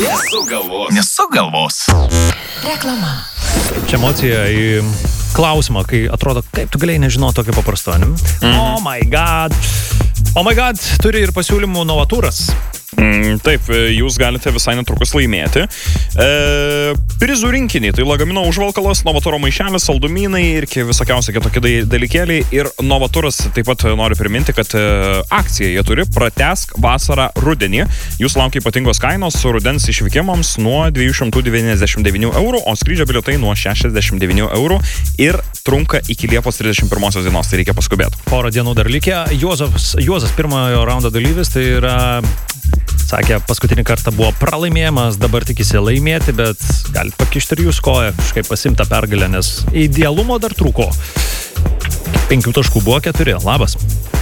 Nesugalvos. Reklama. Čia emocija į klausimą, kai atrodo, kaip tu galėjai nežinoti tokio paprasto. Oh my god, turi ir pasiūlymų Novaturas. Taip, jūs galite visai netrukus laimėti. Prizų rinkiniai, tai lagamino užvalkalas, Novaturo maišelis, saldumynai ir visokiausi kitokie dalykėliai. Ir Novaturas taip pat nori priminti, kad akciją jie turi pratęsk vasarą rudenį. Jūs laukia ypatingos kainos su rudens išvykimams nuo 299 eurų, o skrydžio bilietai nuo 69 eurų ir trunka iki Liepos 31 dienos, tai reikia paskubėti. Porą dienų dar likę. Juozas pirmojo raundo dalyvis, tai yra... Sakė, paskutinį kartą buvo pralaimėjimas, dabar tikisi laimėti, bet galite pakišti ir jūs koją, kažkaip pasimtą pergalę, nes idealumo dar trūko. 5 taškų buvo 4. Labas.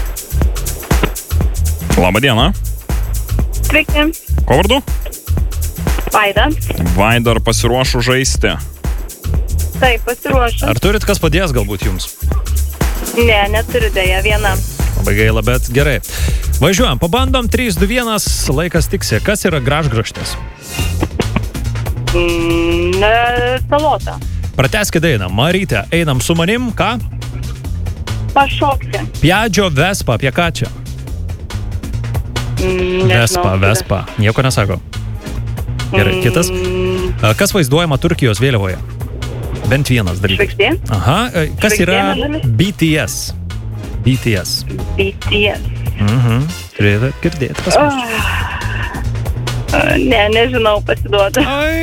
Labą dieną. Sveiki. Ko vardu? Vaida. Vaida, ar pasiruošų žaisti? Taip, pasiruošiu. Ar turit kas padės galbūt jums? Ne, neturiu dėja, viena. Labai gaila, bet gerai. Važiuojam, pabandom 3, 2, 1, laikas tiksi. Kas yra gražgraštės? Salota. Pratęskit dainą. Marytė, einam su manim, ką? Pašokti. Piadžio Vespa, apie ką čia? Vespa. Nieko nesako. Gerai, kitas. Kas vaizduojama Turkijos vėliavoje? Bent vienas dalykas. Žvaigždė. Aha, kas yra BTS? Turėtų girdėti pas mus. Ne, nežinau, pasiduodu.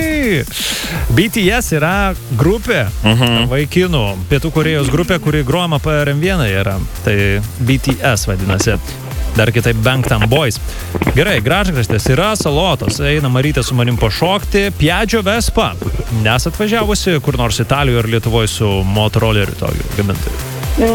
BTS yra grupė vaikinų, Pietų Korėjos grupė, kuri grojama PRM1 yra. Tai BTS vadinasi. Dar kitaip Bangtan Boys. Gerai, gražgraštės yra salotos. Eina Marytė su manim pašokti. Piadžio Vespa. Nesat važiavusi kur nors Italijoje ar Lietuvoje su motoroleriu tokiu gamintoju?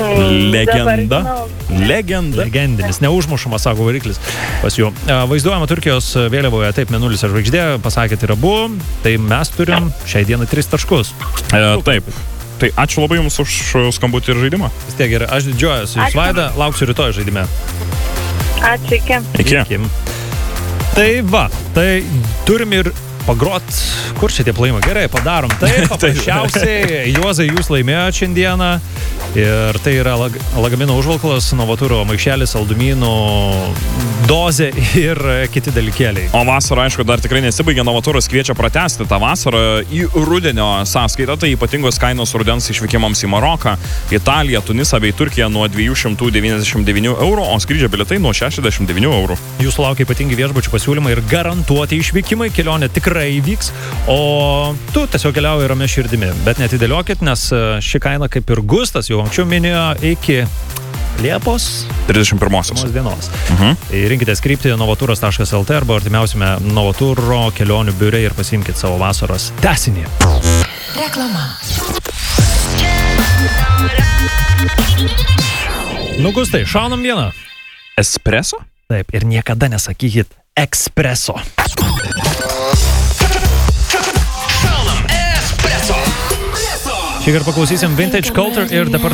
Legendinis, neužmušamas, sako variklis pas jų. Vaizduojama Turkijos vėliavoje, taip, mėnulis ir žvaigždė, pasakėt ir abu, tai mes turim šiai dienai 3 taškus. Taip, tai ačiū labai jums už skambutį ir žaidimą. Vis tiek gerai, aš didžiuojuosi jūs, Vaida, lauksiu rytoj žaidime. Ačiū, iki. Tai va, tai turim ir pagrot, kur šitie plojimai? Gerai, padarom. Taip, paprasčiausiai, Juozai, jūs laimėjote šiandieną. Ir tai yra lagamino užvalkalas, Novaturo maišelis, saldumynų, dozė ir kiti dalykėliai. O vasara, aišku, dar tikrai nesibaigia. Novaturas kviečia pratęsti tą vasarą į rudenio sąskaitą. Tai ypatingos kainos rudens išvykimams į Maroką, Italiją, Tunisą bei Turkiją nuo 299 eurų, o skrydžio bilietai nuo 69 eurų. Jūsų laukia ypatingi viešbučių pasiūlymai ir garantuoti išvykimai. Kelionė tikrai įvyks, o tu tiesiog keliauji ramia širdimi. Bet netidėliokit, nes ši kaina, kaip ir Gustas jau anksčiau minėjo, iki Liepos 31 dienos. Rinkitės kryptį novaturas.lt arba artimiausiame Novaturo kelionių biure ir pasiimkit savo vasaros tęsinį. Reklama. Nu, Gustai, šaunam vieną. Espreso? Taip, ir niekada nesakykit ekspreso. Šįkart paklausysim Vintage Culture ir dabar